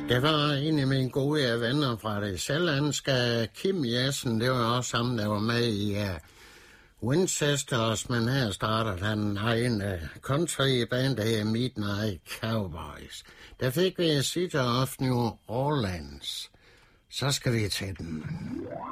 Det var en af mine gode venner fra det sjællandske, Kim Jessen. Det var også ham, der var med i Winchesters, men her startede han en egen country-band, der hedder Midnight Cowboys. Der fik vi City of New Orleans. Så skal vi til den.